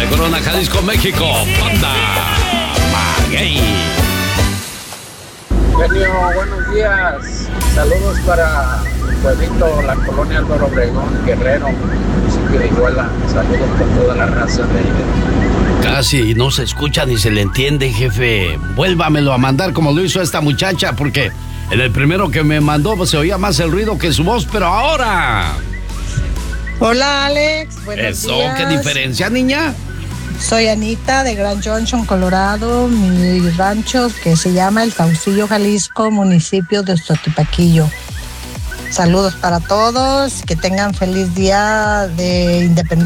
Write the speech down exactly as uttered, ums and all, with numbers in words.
Corona, Jalisco, México. Banda Maguey. Genio, buenos días. Saludos para el pueblito, la colonia Álvaro Obregón, Guerrero, municipio de Iguala. Saludos por toda la raza de... Casi no se escucha ni se le entiende, jefe. Vuélvamelo a mandar como lo hizo esta muchacha, porque en el primero que me mandó pues, se oía más el ruido que su voz, pero ahora... Hola, Alex. Buenos Eso, días. ¿qué diferencia, niña? Soy Anita de Grand Junction, Colorado. Mi rancho que se llama El Saucillo, Jalisco, municipio de Sotipaquillo. Saludos para todos. Que tengan feliz día de independencia.